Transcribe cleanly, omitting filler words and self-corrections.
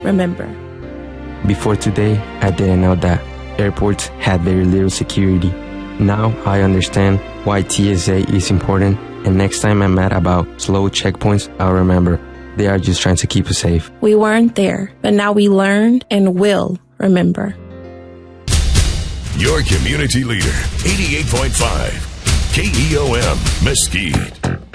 remember. Before today, I didn't know that airports had very little security. Now I understand why TSA is important, and next time I'm mad about slow checkpoints, I'll remember they are just trying to keep us safe. We weren't there, but now we learned and will remember. Your community leader, 88.5 KEOM Mesquite.